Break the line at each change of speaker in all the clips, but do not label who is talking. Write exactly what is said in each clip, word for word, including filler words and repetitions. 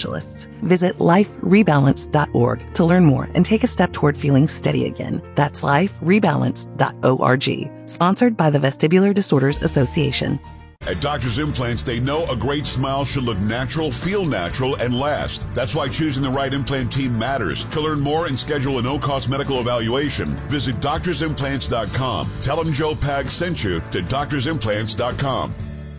specialists. Visit life rebalance dot org to learn more and take a step toward feeling steady again. That's life rebalance dot org. Sponsored by the Vestibular Disorders Association.
At Doctor's Implants, they know a great smile should look natural, feel natural, and last. That's why choosing the right implant team matters. To learn more and schedule a no-cost medical evaluation, visit doctors implants dot com. Tell them Joe Pag sent you to doctors implants dot com.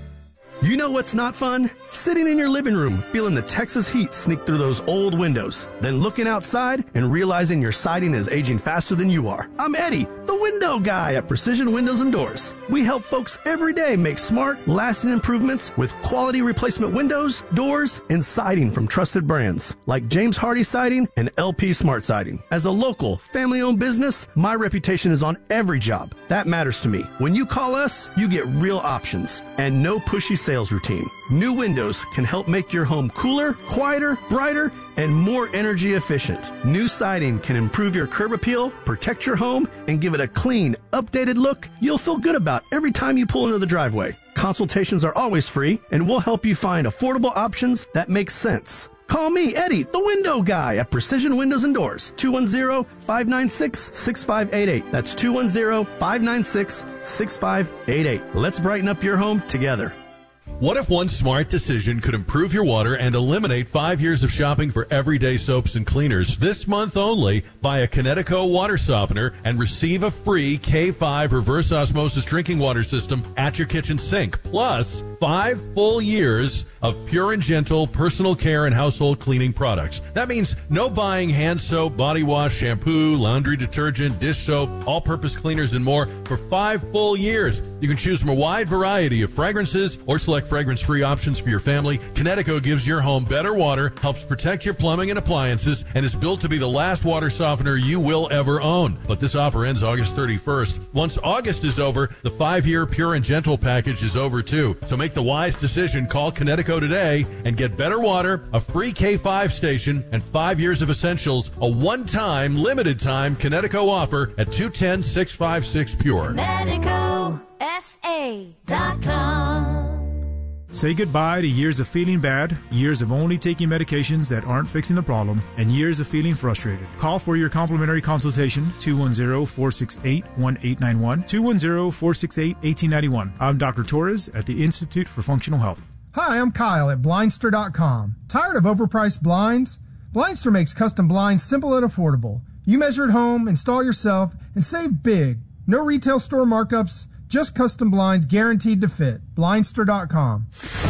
You know what's not fun? Sitting in your living room, feeling the Texas heat sneak through those old windows, then looking outside and realizing your siding is aging faster than you are. I'm Eddie, the window guy at Precision Windows and Doors. We help folks every day make smart, lasting improvements with quality replacement windows, doors, and siding from trusted brands like James Hardy Siding and L P Smart Siding. As a local, family-owned business, my reputation is on every job. That matters to me. When you call us, you get real options and no pushy sales routine. New windows can help make your home cooler, quieter, brighter, and more energy efficient. New siding can improve your curb appeal, protect your home, and give it a clean, updated look you'll feel good about every time you pull into the driveway. Consultations are always free, and we'll help you find affordable options that make sense. Call me, Eddie, the window guy at Precision Windows and Doors, two one zero, five nine six, six five eight eight. That's two one zero, five nine six, six five eight eight. Let's brighten up your home together.
What if one smart decision could improve your water and eliminate five years of shopping for everyday soaps and cleaners? This month only, buy a Kinetico water softener and receive a free K five reverse osmosis drinking water system at your kitchen sink. Plus, five full years of pure and gentle personal care and household cleaning products. That means no buying hand soap, body wash, shampoo, laundry detergent, dish soap, all-purpose cleaners, and more for five full years. You can choose from a wide variety of fragrances or select fragrance-free options for your family. Kinetico gives your home better water, helps protect your plumbing and appliances, and is built to be the last water softener you will ever own. But this offer ends August thirty-first. Once August is over, the five-year Pure and Gentle package is over too. So make the wise decision. Call Kinetico today and get better water, a free K five station, and five years of essentials. A one-time, limited-time Kinetico offer at two one zero, six five six Pure.
Medico S A dot com.
Say goodbye to years of feeling bad, years of only taking medications that aren't fixing the problem, and years of feeling frustrated. Call for your complimentary consultation, two one zero, four six eight, one eight nine one, two one zero, four six eight, one eight nine one. I'm Doctor Torres at the Institute for Functional Health.
Hi, I'm Kyle at Blindster dot com. Tired of overpriced blinds? Blindster makes custom blinds simple and affordable. You measure at home, install yourself, and save big. No retail store markups, just custom blinds guaranteed to fit. Blindster dot com.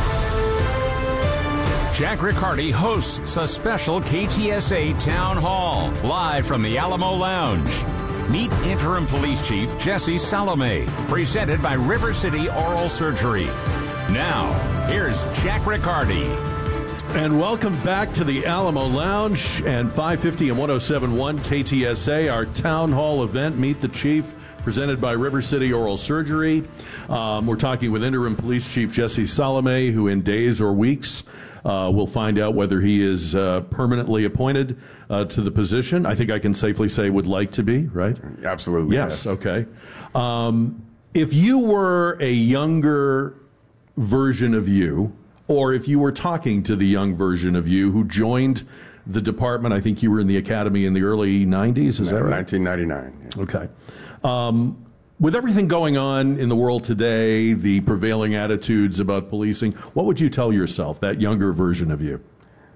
Jack Riccardi hosts a special K T S A Town Hall, live from the Alamo Lounge. Meet Interim Police Chief Jesse Salome, presented by River City Oral Surgery. Now, here's Jack Riccardi.
And welcome back to the Alamo Lounge and five fifty and one oh seven point one K T S A, our Town Hall event, Meet the Chief, presented by River City Oral Surgery. Um, we're talking with Interim Police Chief Jesse Salome, who in days or weeks uh, will find out whether he is uh, permanently appointed uh, to the position. I think I can safely say would like to be, right?
Absolutely.
Yes,
yes.
Okay. Um, if you were a younger version of you, or if you were talking to the young version of you who joined the department, I think you were in the academy in the early nineties, is that right?
nineteen ninety-nine. Yeah.
Okay. Um, with everything going on in the world today, the prevailing attitudes about policing, what would you tell yourself, that younger version of you?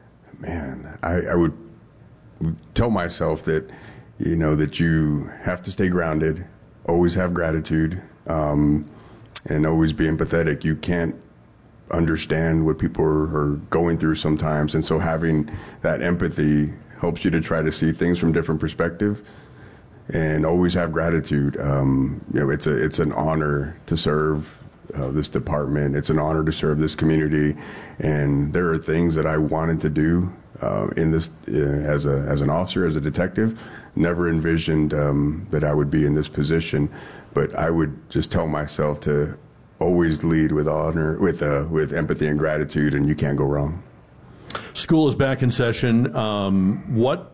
Man, I, I would tell myself that, you know, that you have to stay grounded, always have gratitude, um, and always be empathetic. You can't understand what people are, are going through sometimes, and so having that empathy helps you to try to see things from different perspectives, and always have gratitude. Um, you know, it's a it's an honor to serve uh, this department. It's an honor to serve this community, and there are things that I wanted to do uh, in this uh, as a as an officer, as a detective. Never envisioned um, that I would be in this position, but I would just tell myself to always lead with honor, with uh, with empathy and gratitude, and you can't go wrong.
School is back in session. Um, what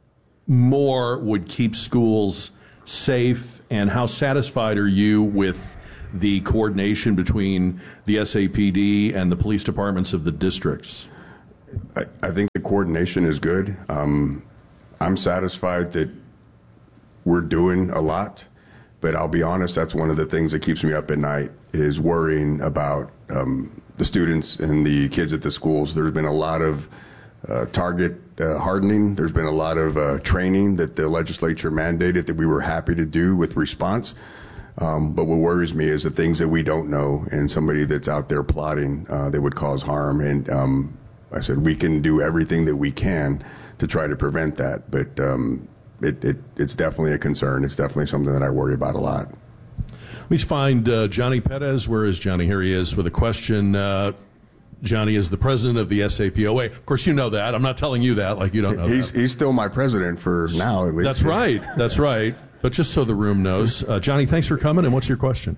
more would keep schools safe, and how satisfied are you with the coordination between the S A P D and the police departments of the districts?
I, I think the coordination is good. Um, I'm satisfied that we're doing a lot, but I'll be honest, that's one of the things that keeps me up at night is worrying about um, the students and the kids at the schools. There's been a lot of uh, target uh, hardening. There's been a lot of uh, training that the legislature mandated that we were happy to do with response. Um, but what worries me is the things that we don't know and somebody that's out there plotting uh, that would cause harm. And um, I said we can do everything that we can to try to prevent that. But um, it, it, it's definitely a concern. It's definitely something that I worry about a lot.
We find uh, Johnny Perez. Where is Johnny? Here he is with a question. Uh, Johnny is the president of the S A P O A. Of course, you know that. I'm not telling you that like you don't know
he's,
that.
He's still my president for now, at least.
That's right. That's right. But just so the room knows, uh, Johnny, thanks for coming. And what's your question?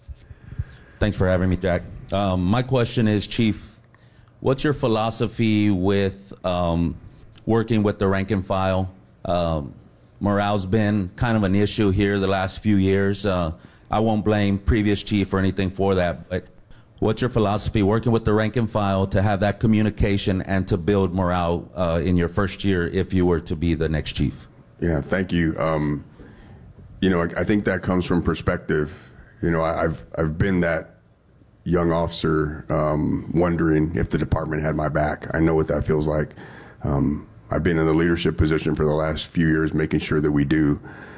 Thanks for having me, Jack. Um, my question is, Chief, what's your philosophy with um, working with the rank and file? Um, morale's been kind of an issue here the last few years. Uh, I won't blame previous chief or anything for that, but what's your philosophy working with the rank and file to have that communication and to build morale uh, in your first year if you were to be the next chief?
Yeah, thank you. Um, You know, I, I think that comes from perspective. You know, I, I've I've been that young officer um, wondering if the department had my back. I know what that feels like. Um, I've been in the leadership position for the last few years, making sure that we do.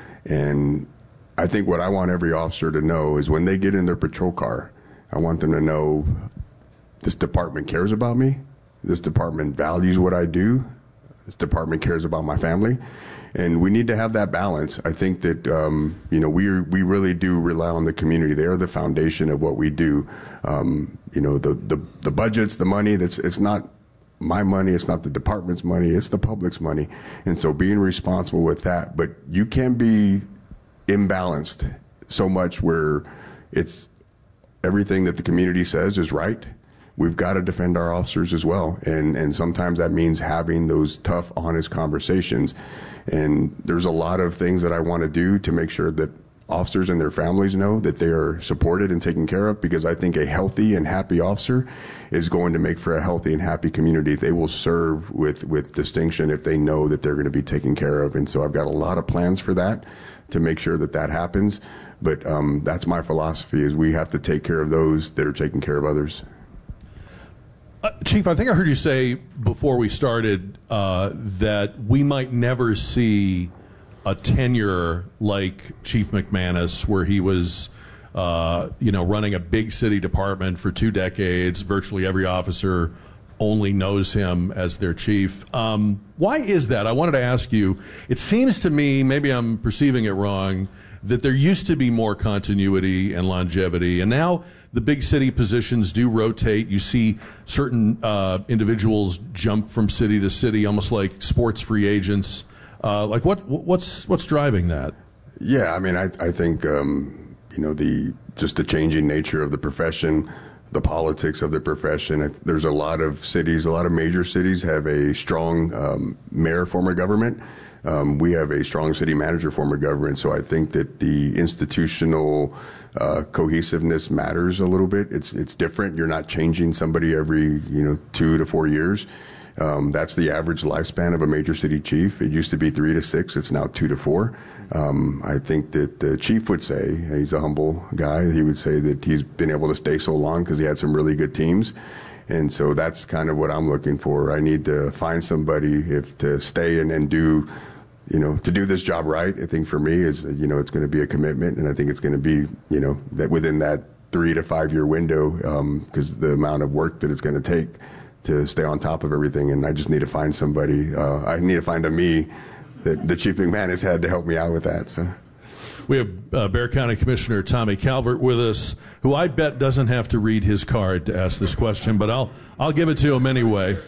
And I think what I want every officer to know is when they get in their patrol car, I want them to know this department cares about me. This department values what I do. This department cares about my family. And we need to have that balance. I think that, um, you know, we we really do rely on the community. They are the foundation of what we do. Um, you know, the, the, the budgets, the money, that's it's not my money, it's not the department's money, it's the public's money. And so being responsible with that. But you can be imbalanced so much where it's everything that the community says is right. We've got to defend our officers as well. And, and sometimes that means having those tough, honest conversations. And there's a lot of things that I want to do to make sure that officers and their families know that they are supported and taken care of, because I think a healthy and happy officer is going to make for a healthy and happy community. They will serve with, with distinction if they know that they're going to be taken care of. And so I've got a lot of plans for that to make sure that that happens. But um, that's my philosophy, is we have to take care of those that are taking care of others.
Uh, Chief, I think I heard you say before we started uh, that we might never see a tenure like Chief McManus, where he was, uh, you know, running a big city department for two decades. Virtually every officer only knows him as their chief. Um, why is that? I wanted to ask you. It seems to me, maybe I'm perceiving it wrong, that there used to be more continuity and longevity, and now the big city positions do rotate. You see certain uh, individuals jump from city to city, almost like sports free agents. Uh, like what? What's what's driving that?
Yeah, I mean, I I think um, you know the just the changing nature of the profession, the politics of the profession. There's a lot of cities, a lot of major cities have a strong um, mayor form of government. Um, we have a strong city manager form of government, so I think that the institutional uh, cohesiveness matters a little bit. It's it's different. You're not changing somebody every you know two to four years. Um, that's the average lifespan of a major city chief. It used to be three to six. It's now two to four. Um, I think that the chief would say, he's a humble guy, he would say that he's been able to stay so long because he had some really good teams. And so that's kind of what I'm looking for. I need to find somebody if to stay and, and do, you know, to do this job right. I think for me is, you know, it's going to be a commitment, and I think it's going to be, you know, that within that three to five year window, because um, the amount of work that it's going to take to stay on top of everything. And I just need to find somebody. Uh, I need to find a me that the Chief McManus had to help me out with that. So.
We have uh, Bexar County Commissioner Tommy Calvert with us, who I bet doesn't have to read his card to ask this question, but I'll I'll give it to him anyway.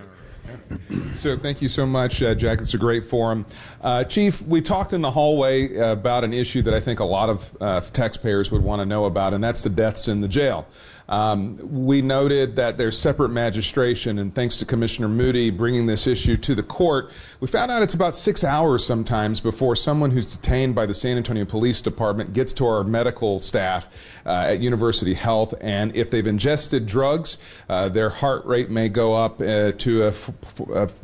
So thank you so much, uh, Jack. It's a great forum. Uh, Chief, we talked in the hallway about an issue that I think a lot of uh, taxpayers would want to know about, and that's the deaths in the jail. Um, we noted that there's separate magistration, and thanks to Commissioner Moody bringing this issue to the court, we found out it's about six hours sometimes before someone who's detained by the San Antonio Police Department gets to our medical staff uh, at University Health, and if they've ingested drugs, uh, their heart rate may go up uh, to a, a